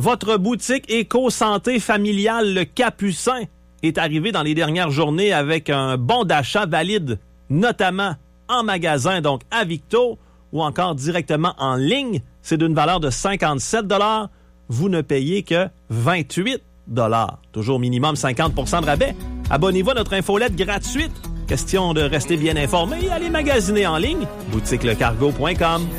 Votre boutique éco-santé familiale Le Capucin est arrivée dans les dernières journées avec un bon d'achat valide, notamment en magasin, donc à Victo, ou encore directement en ligne. C'est d'une valeur de 57 $. Vous ne payez que 28 $. Toujours minimum 50 % de rabais. Abonnez-vous à notre infolette gratuite. Question de rester bien informé et aller magasiner en ligne. boutiquelecargo.com.